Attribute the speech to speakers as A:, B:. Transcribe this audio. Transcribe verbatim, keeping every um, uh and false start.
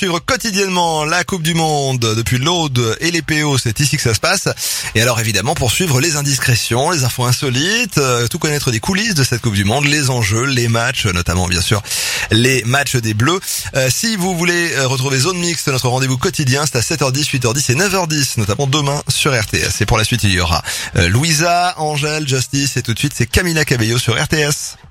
A: Suivre quotidiennement la Coupe du Monde depuis l'Aude et les P O, c'est ici que ça se passe. Et alors évidemment pour suivre les indiscrétions, les infos insolites, euh, tout connaître des coulisses de cette Coupe du Monde, les enjeux, les matchs, notamment bien sûr les matchs des Bleus. Euh, si vous voulez euh, retrouver Zone Mixte, notre rendez-vous quotidien, c'est à sept heures dix, huit heures dix et neuf heures dix, notamment demain sur R T S. Et pour la suite il y aura euh, Louisa, Angèle, Justice et tout de suite c'est Camila Cabello sur R T S.